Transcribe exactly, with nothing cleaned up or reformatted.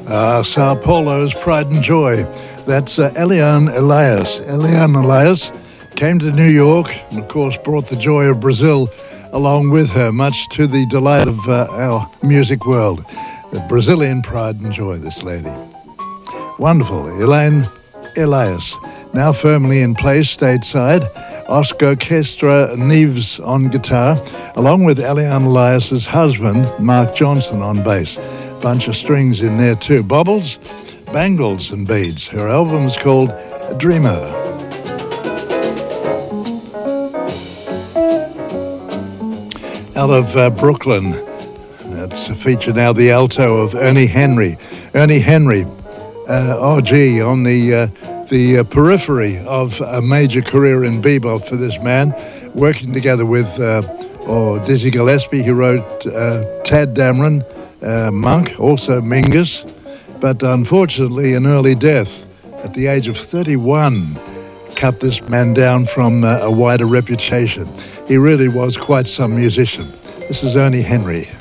Uh, Sao Paulo's Pride and Joy. That's uh, Eliane Elias. Eliane Elias came to New York and, of course, brought the joy of Brazil along with her, much to the delight of uh, our music world. The Brazilian Pride and Joy, this lady. Wonderful. Eliane Elias, now firmly in place stateside. Oscar Kestra Neves on guitar, along with Eliane Elias's husband, Mark Johnson, on bass. Bunch of strings in there too. Bobbles, bangles and beads. Her album is called Dreamer. Out of uh, Brooklyn, that's a feature now, the alto of Ernie Henry. Ernie Henry, uh, oh gee, on the uh, the uh, periphery of a major career in bebop for this man, working together with uh, oh, Dizzy Gillespie. He wrote uh, Tad Dameron, uh, Monk, also Mingus, but unfortunately an early death at the age of thirty-one cut this man down from uh, a wider reputation. He really was quite some musician. This is Ernie Henry.